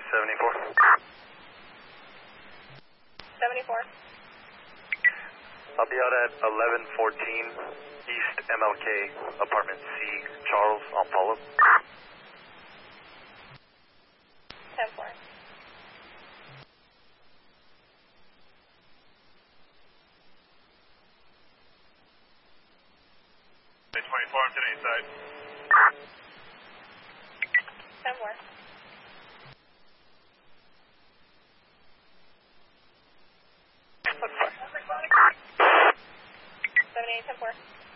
74. 74. I'll be out at 1114 East MLK, apartment C, Charles, on follow. 10-4. Hey, 24, I'm to the side. 10-4. 78, 10-4.